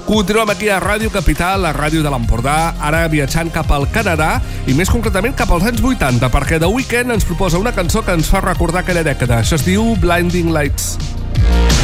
Continuem aquí a Ràdio Capital, la ràdio de l'Empordà, ara viatjant cap al Canadà i més concretament cap als anys 80, perquè The Weeknd ens proposa una cançó que ens fa recordar aquella dècada. Això es diu Blinding Lights.